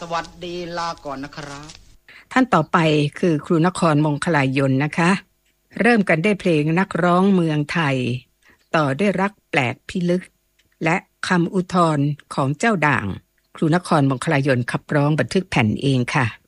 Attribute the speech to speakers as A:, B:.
A: วัสดีลาก่อนนะครับ
B: ท่านต่อไปคือครูนครมงคลายนนะคะเริ่มกันด้วยเพลงนักร้องเมืองไทยต่อด้วยรักแปลกพิลึกและคำอุทธรณ์ของเจ้าด่างครูนครมงคลายนขับร้องบันทึกแผ่นเองค่ะ